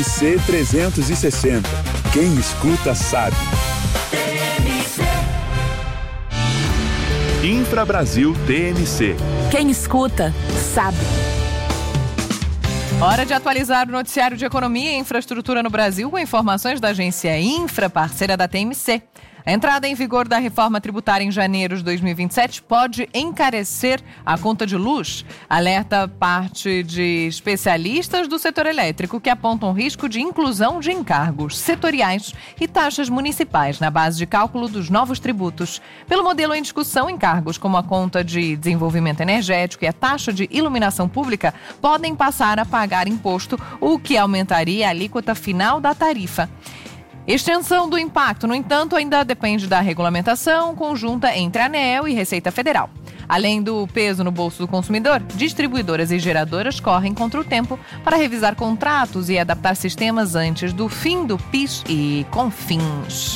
C360. Quem escuta sabe. Infra Brasil TNC. Quem escuta sabe. Hora de atualizar o noticiário de economia e infraestrutura no Brasil com informações da agência Infra, parceira da TMC. A entrada em vigor da reforma tributária em janeiro de 2027 pode encarecer a conta de luz. Alerta parte de especialistas do setor elétrico que apontam risco de inclusão de encargos setoriais e taxas municipais na base de cálculo dos novos tributos. Pelo modelo em discussão, encargos como a conta de desenvolvimento energético e a taxa de iluminação pública podem passar a pagar imposto, o que aumentaria a alíquota final da tarifa. Extensão do impacto, no entanto, ainda depende da regulamentação conjunta entre a ANEEL e Receita Federal. Além do peso no bolso do consumidor, distribuidoras e geradoras correm contra o tempo para revisar contratos e adaptar sistemas antes do fim do PIS e CONFINS.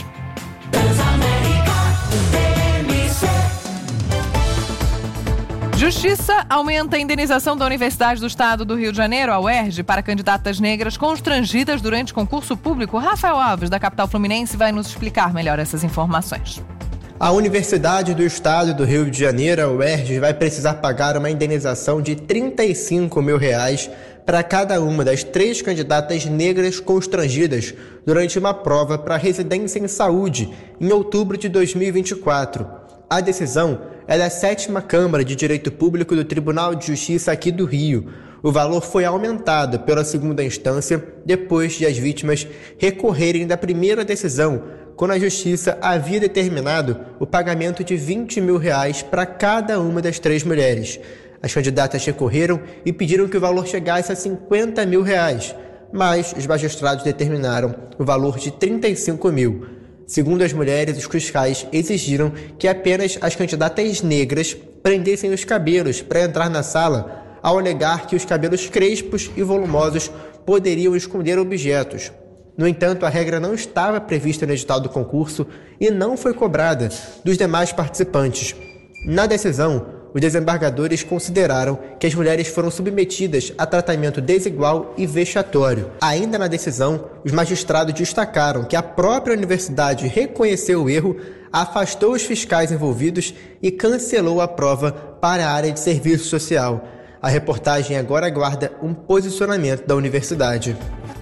Justiça aumenta a indenização da Universidade do Estado do Rio de Janeiro, a UERJ, para candidatas negras constrangidas durante concurso público. Rafael Alves, da capital fluminense, vai nos explicar melhor essas informações. A Universidade do Estado do Rio de Janeiro, a UERJ, vai precisar pagar uma indenização de R$35 mil para cada uma das 3 candidatas negras constrangidas durante uma prova para residência em saúde em outubro de 2024. A decisão é da 7ª Câmara de Direito Público do Tribunal de Justiça aqui do Rio. O valor foi aumentado pela 2ª instância depois de as vítimas recorrerem da primeira decisão, quando a Justiça havia determinado o pagamento de R$20 mil para cada uma das 3 mulheres. As candidatas recorreram e pediram que o valor chegasse a R$50 mil, mas os magistrados determinaram o valor de R$35 mil. Segundo as mulheres, os fiscais exigiram que apenas as candidatas negras prendessem os cabelos para entrar na sala, ao alegar que os cabelos crespos e volumosos poderiam esconder objetos. No entanto, a regra não estava prevista no edital do concurso e não foi cobrada dos demais participantes. Na decisão, os desembargadores consideraram que as mulheres foram submetidas a tratamento desigual e vexatório. Ainda na decisão, os magistrados destacaram que a própria universidade reconheceu o erro, afastou os fiscais envolvidos e cancelou a prova para a área de serviço social. A reportagem agora aguarda um posicionamento da universidade.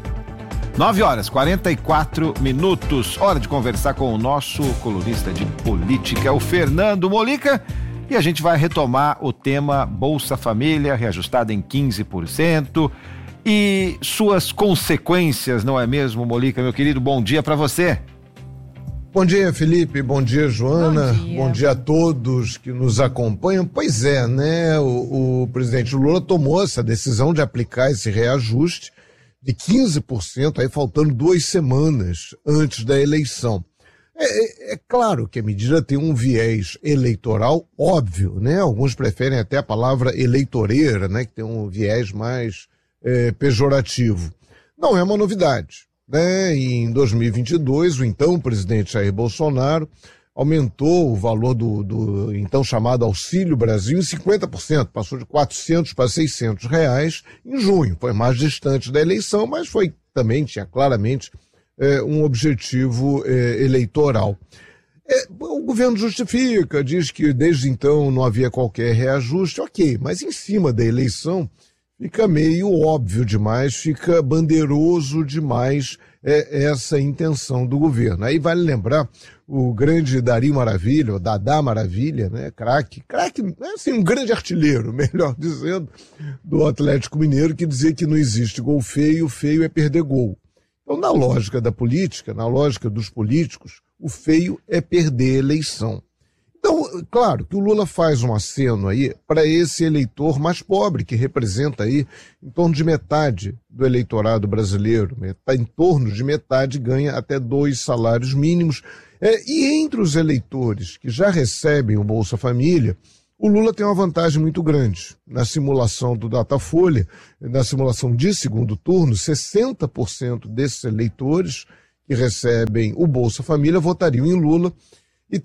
9h44. Hora de conversar com o nosso colunista de política, o Fernando Molica. E a gente vai retomar o tema Bolsa Família, reajustada em 15%, e suas consequências, não é mesmo, Molica, meu querido? Bom dia para você. Bom dia, Felipe. Bom dia, Joana. Bom dia a todos que nos acompanham. Pois é, né? O presidente Lula tomou essa decisão de aplicar esse reajuste de 15%, aí faltando 2 semanas antes da eleição. É claro que a medida tem um viés eleitoral óbvio, né? Alguns preferem até a palavra eleitoreira, né? Que tem um viés mais pejorativo. Não é uma novidade, né? E em 2022, o então presidente Jair Bolsonaro aumentou o valor do então chamado Auxílio Brasil em 50%, passou de R$400 para R$600 em junho. Foi mais distante da eleição, mas também tinha claramente um objetivo eleitoral. O governo justifica, diz que desde então não havia qualquer reajuste, ok, mas em cima da eleição fica meio óbvio demais, fica bandeiroso demais essa intenção do governo. Aí vale lembrar o grande Dari Maravilha, ou Dadá Maravilha, né, craque, assim, um grande artilheiro, melhor dizendo, do Atlético Mineiro, que dizia que não existe gol feio, feio é perder gol. Então, na lógica da política, na lógica dos políticos, o feio é perder a eleição. Então, claro que o Lula faz um aceno aí para esse eleitor mais pobre, que representa aí em torno de metade do eleitorado brasileiro, em torno de metade ganha até 2 salários mínimos. E entre os eleitores que já recebem o Bolsa Família, o Lula tem uma vantagem muito grande. Na simulação do Datafolha, na simulação de segundo turno, 60% desses eleitores que recebem o Bolsa Família votariam em Lula e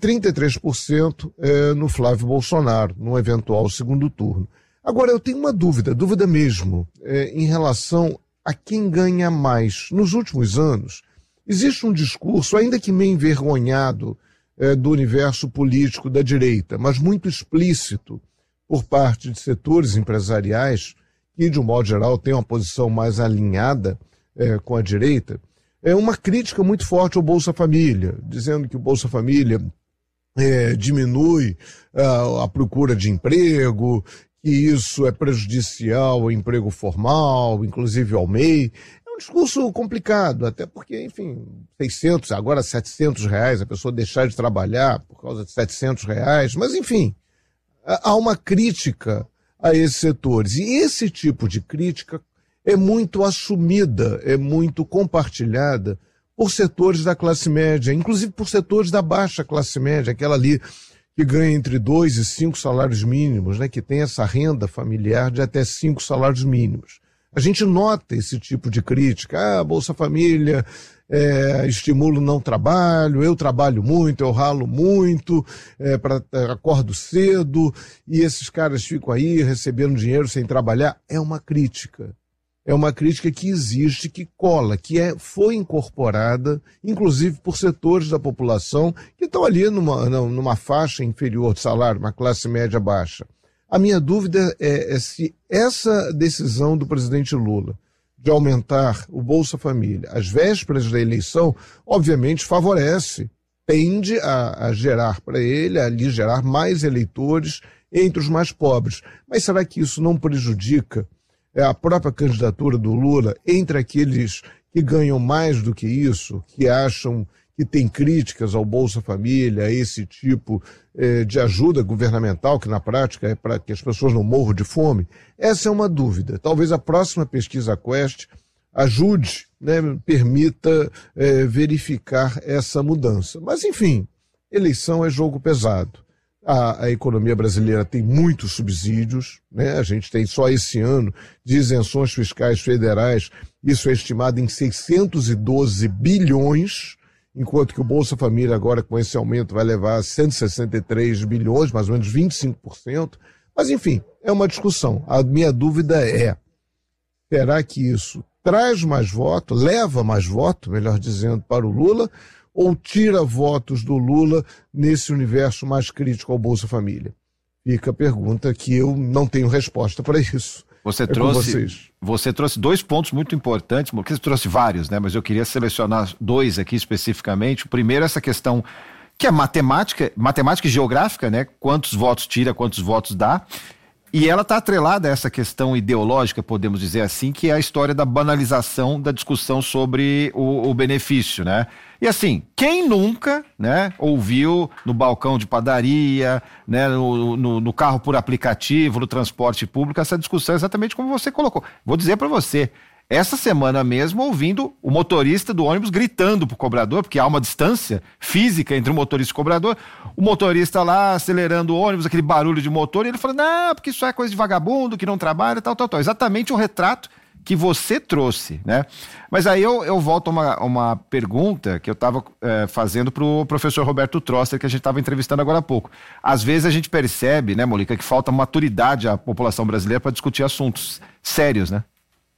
33% no Flávio Bolsonaro, no eventual segundo turno. Agora, eu tenho uma dúvida mesmo, em relação a quem ganha mais. Nos últimos anos, existe um discurso, ainda que meio envergonhado, do universo político da direita, mas muito explícito por parte de setores empresariais que, de um modo geral, têm uma posição mais alinhada com a direita, é uma crítica muito forte ao Bolsa Família, dizendo que o Bolsa Família diminui a procura de emprego, que isso é prejudicial ao emprego formal, inclusive ao MEI. É um discurso complicado, até porque, enfim, 600, agora 700 reais, a pessoa deixar de trabalhar por causa de 700 reais, mas enfim, há uma crítica a esses setores. E esse tipo de crítica é muito assumida, é muito compartilhada por setores da classe média, inclusive por setores da baixa classe média, aquela ali que ganha entre 2 e 5 salários mínimos, né, que tem essa renda familiar de até 5 salários mínimos. A gente nota esse tipo de crítica. Bolsa Família estimula o não trabalho, eu trabalho muito, eu ralo muito, acordo cedo, e esses caras ficam aí recebendo dinheiro sem trabalhar. É uma crítica. É uma crítica que existe, que cola, que foi incorporada, inclusive por setores da população que estão ali numa faixa inferior de salário, uma classe média baixa. A minha dúvida é se essa decisão do presidente Lula de aumentar o Bolsa Família às vésperas da eleição, obviamente favorece, tende a gerar para ele, a lhe gerar mais eleitores entre os mais pobres. Mas será que isso não prejudica a própria candidatura do Lula entre aqueles que ganham mais do que isso, que acham que tem críticas ao Bolsa Família, a esse tipo de ajuda governamental, que na prática é para que as pessoas não morram de fome? Essa é uma dúvida. Talvez a próxima pesquisa Quest ajude, né, permita verificar essa mudança. Mas, enfim, eleição é jogo pesado. A economia brasileira tem muitos subsídios, né? A gente tem só esse ano de isenções fiscais federais, isso é estimado em 612 bilhões, enquanto que o Bolsa Família agora com esse aumento vai levar a 163 bilhões, mais ou menos 25%. Mas enfim, é uma discussão. A minha dúvida será que isso traz mais voto, leva mais voto, melhor dizendo, para o Lula, ou tira votos do Lula nesse universo mais crítico ao Bolsa Família? Fica a pergunta que eu não tenho resposta para isso. Você trouxe 2 pontos muito importantes, porque você trouxe vários, né? Mas eu queria selecionar 2 aqui especificamente. O primeiro é essa questão que é matemática e geográfica, né? Quantos votos tira, quantos votos dá. E ela está atrelada a essa questão ideológica, podemos dizer assim, que é a história da banalização da discussão sobre o benefício, né? E assim, quem nunca, né, ouviu no balcão de padaria, né, no carro por aplicativo, no transporte público, essa discussão exatamente como você colocou. Vou dizer para você, essa semana mesmo, ouvindo o motorista do ônibus gritando pro cobrador, porque há uma distância física entre o motorista e o cobrador, o motorista lá acelerando o ônibus, aquele barulho de motor, e ele falando, não, porque isso é coisa de vagabundo, que não trabalha, tal. Exatamente o retrato que você trouxe, né? Mas aí eu volto a uma pergunta que eu estava fazendo pro professor Roberto Trosser, que a gente estava entrevistando agora há pouco. Às vezes a gente percebe, né, Mônica, que falta maturidade à população brasileira para discutir assuntos sérios, né?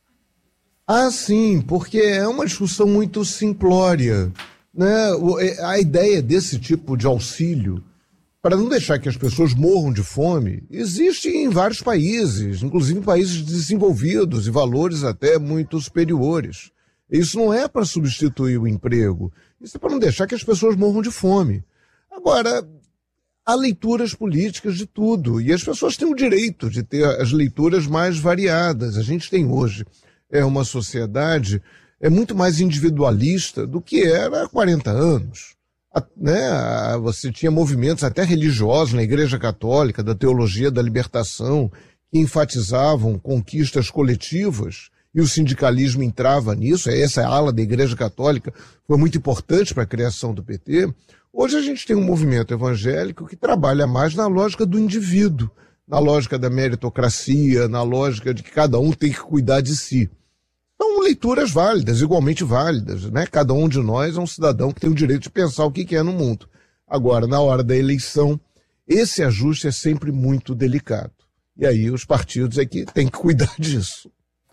Sim, porque é uma discussão muito simplória, né? A ideia desse tipo de auxílio, para não deixar que as pessoas morram de fome, existe em vários países, inclusive em países desenvolvidos e valores até muito superiores. Isso não é para substituir o emprego, isso é para não deixar que as pessoas morram de fome. Agora, há leituras políticas de tudo, e as pessoas têm o direito de ter as leituras mais variadas. A gente tem hoje uma sociedade muito mais individualista do que era há 40 anos. Né? Você tinha movimentos até religiosos na Igreja Católica, da teologia da libertação, que enfatizavam conquistas coletivas, e o sindicalismo entrava nisso. Essa ala da Igreja Católica foi muito importante para a criação do PT. Hoje a gente tem um movimento evangélico que trabalha mais na lógica do indivíduo, na lógica da meritocracia, na lógica de que cada um tem que cuidar de si. São leituras válidas, igualmente válidas, né? Cada um de nós é um cidadão que tem o direito de pensar o que é no mundo. Agora, na hora da eleição, esse ajuste é sempre muito delicado. E aí os partidos é que têm que cuidar disso.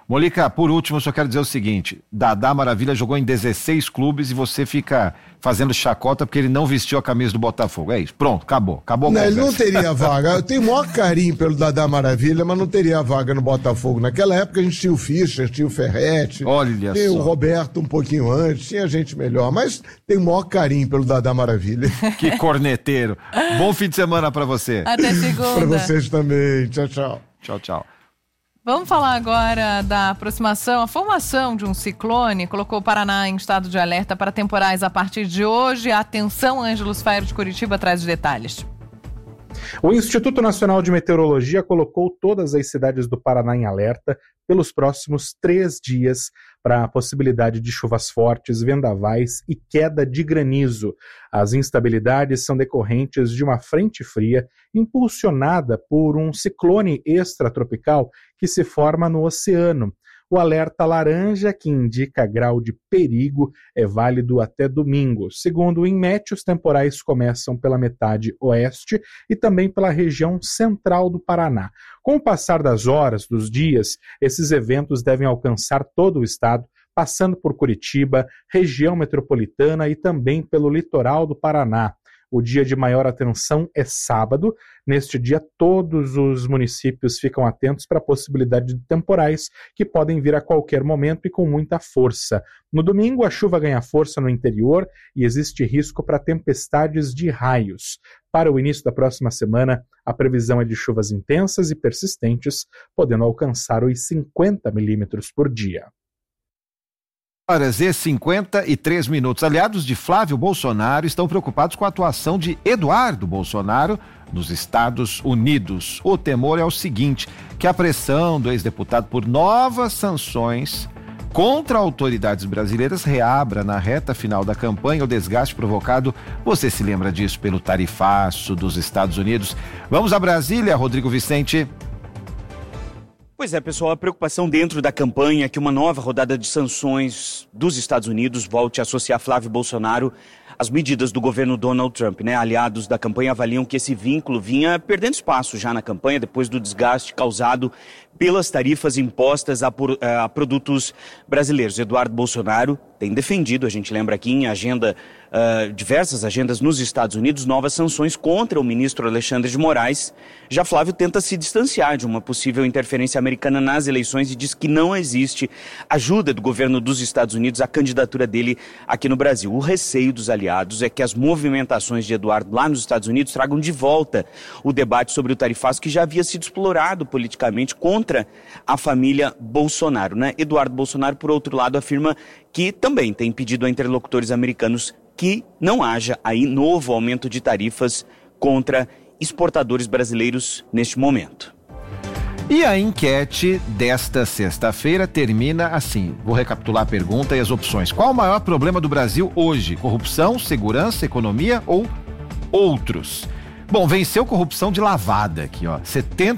Molica, por último, eu só quero dizer o seguinte: Dadá Maravilha jogou em 16 clubes e você fica fazendo chacota porque ele não vestiu a camisa do Botafogo. É isso, pronto, acabou. Não, ele não teria vaga. Eu tenho o maior carinho pelo Dadá Maravilha, mas não teria vaga no Botafogo. Naquela época a gente tinha o Fischer, tinha o Ferretti, tinha o Roberto um pouquinho antes, tinha gente melhor, mas tenho o maior carinho pelo Dadá Maravilha. Que corneteiro. Bom fim de semana pra você. Até segunda. Pra vocês também. Tchau, tchau. Tchau, tchau. Vamos falar agora da aproximação. A formação de um ciclone colocou o Paraná em estado de alerta para temporais a partir de hoje. Atenção, Ângelos Fairo de Curitiba traz os detalhes. O Instituto Nacional de Meteorologia colocou todas as cidades do Paraná em alerta pelos próximos 3 dias para a possibilidade de chuvas fortes, vendavais e queda de granizo. As instabilidades são decorrentes de uma frente fria impulsionada por um ciclone extratropical que se forma no oceano. O alerta laranja, que indica grau de perigo, é válido até domingo. Segundo o INMET, os temporais começam pela metade oeste e também pela região central do Paraná. Com o passar das horas, dos dias, esses eventos devem alcançar todo o estado, passando por Curitiba, região metropolitana e também pelo litoral do Paraná. O dia de maior atenção é sábado. Neste dia, todos os municípios ficam atentos para a possibilidade de temporais que podem vir a qualquer momento e com muita força. No domingo, a chuva ganha força no interior e existe risco para tempestades de raios. Para o início da próxima semana, a previsão é de chuvas intensas e persistentes, podendo alcançar os 50 milímetros por dia. Horas e 53 minutos. Aliados de Flávio Bolsonaro estão preocupados com a atuação de Eduardo Bolsonaro nos Estados Unidos. O temor é o seguinte: que a pressão do ex-deputado por novas sanções contra autoridades brasileiras reabra na reta final da campanha o desgaste provocado, você se lembra disso, pelo tarifaço dos Estados Unidos. Vamos a Brasília, Rodrigo Vicente. Pois é, pessoal, a preocupação dentro da campanha é que uma nova rodada de sanções dos Estados Unidos volte a associar Flávio Bolsonaro às medidas do governo Donald Trump, né? Aliados da campanha avaliam que esse vínculo vinha perdendo espaço já na campanha depois do desgaste causado pelas tarifas impostas a produtos brasileiros. Eduardo Bolsonaro tem defendido, a gente lembra aqui em diversas agendas nos Estados Unidos, novas sanções contra o ministro Alexandre de Moraes. Já Flávio tenta se distanciar de uma possível interferência americana nas eleições e diz que não existe ajuda do governo dos Estados Unidos à candidatura dele aqui no Brasil. O receio dos aliados é que as movimentações de Eduardo lá nos Estados Unidos tragam de volta o debate sobre o tarifaço que já havia sido explorado politicamente contra a família Bolsonaro, né? Eduardo Bolsonaro, por outro lado, afirma que também tem pedido a interlocutores americanos que não haja aí novo aumento de tarifas contra exportadores brasileiros neste momento. E a enquete desta sexta-feira termina assim. Vou recapitular a pergunta e as opções. Qual o maior problema do Brasil hoje? Corrupção, segurança, economia ou outros? Bom, venceu corrupção de lavada aqui, ó.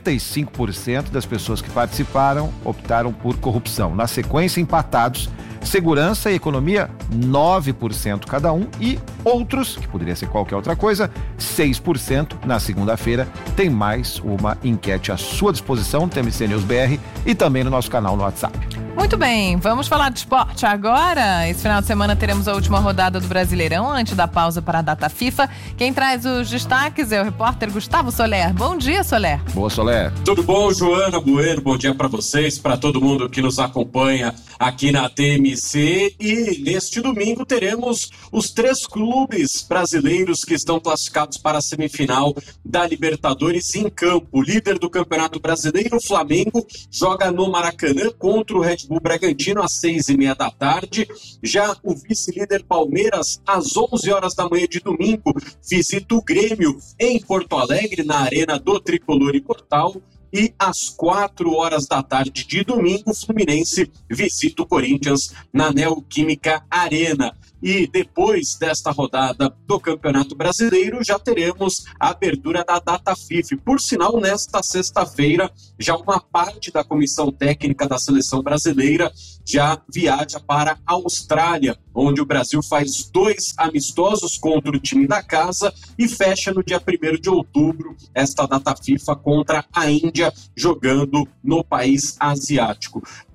75% das pessoas que participaram optaram por corrupção. Na sequência, empatados, segurança e economia, 9% cada um, e outros, que poderia ser qualquer outra coisa, 6%. Na segunda-feira tem mais uma enquete à sua disposição no TMC News BR e também no nosso canal no WhatsApp. Muito bem, vamos falar de esporte agora. Esse final de semana teremos a última rodada do Brasileirão antes da pausa para a data FIFA. Quem traz os destaques é o repórter Gustavo Soler. Bom dia, Soler. Boa, Soler. Tudo bom, Joana Bueno? Bom dia para vocês, para todo mundo que nos acompanha aqui na TMC. E neste domingo teremos os 3 clubes brasileiros que estão classificados para a semifinal da Libertadores em campo. O líder do Campeonato Brasileiro, o Flamengo, joga no Maracanã contra o Red Bull Bragantino às 6h30 da tarde. Já o vice-líder Palmeiras, às 11 horas da manhã de domingo, visita o Grêmio em Porto Alegre, na Arena do Tricolor e Portal. E às 4 horas da tarde de domingo, o Fluminense visita o Corinthians na Neoquímica Arena. E depois desta rodada do Campeonato Brasileiro, já teremos a abertura da data FIFA. Por sinal, nesta sexta-feira, já uma parte da comissão técnica da seleção brasileira já viaja para a Austrália, onde o Brasil faz 2 amistosos contra o time da casa e fecha no dia 1º de outubro esta data FIFA contra a Índia, jogando no país asiático.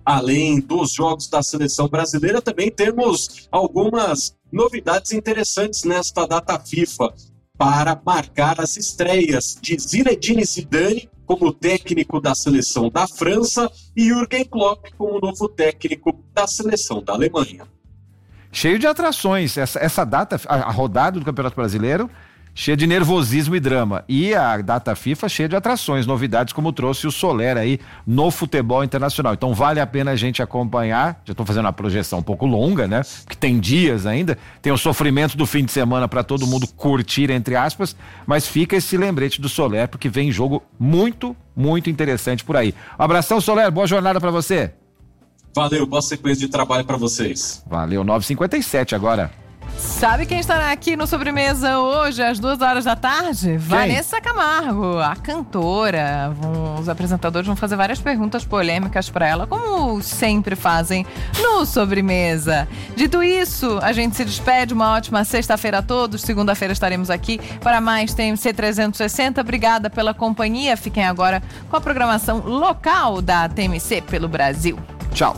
Além dos jogos da seleção brasileira, também temos algumas novidades interessantes nesta data FIFA para marcar as estreias de Zinedine Zidane como técnico da seleção da França e Jürgen Klopp como novo técnico da seleção da Alemanha. Cheio de atrações, essa data, a rodada do Campeonato Brasileiro, cheia de nervosismo e drama. E a data FIFA cheia de atrações, novidades, como trouxe o Soler aí no futebol internacional. Então vale a pena a gente acompanhar. Já estou fazendo uma projeção um pouco longa, né? Porque tem dias ainda, tem o sofrimento do fim de semana para todo mundo curtir, entre aspas, mas fica esse lembrete do Soler, porque vem jogo muito, muito interessante por aí. Um abração, Soler, boa jornada para você. Valeu, boa sequência de trabalho para vocês. Valeu, 9h57 agora. Sabe quem estará aqui no Sobremesa hoje, às 14h? Vanessa Camargo, a cantora. Os apresentadores vão fazer várias perguntas polêmicas para ela, como sempre fazem no Sobremesa. Dito isso, a gente se despede. Uma ótima sexta-feira a todos. Segunda-feira estaremos aqui para mais TMC 360. Obrigada pela companhia. Fiquem agora com a programação local da TMC pelo Brasil. Tchau.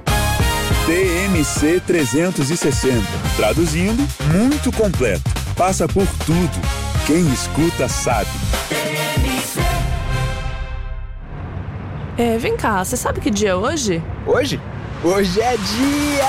TMC 360. Traduzindo, muito completo. Passa por tudo. Quem escuta sabe. Vem cá, você sabe que dia é hoje? Hoje? Hoje é dia